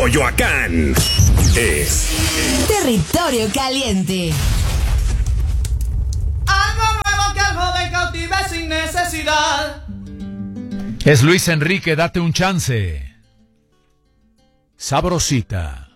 Coyoacán es Territorio Caliente. Algo nuevo que al joven cautive sin necesidad. Es Luis Enrique, date un chance. Sabrosita.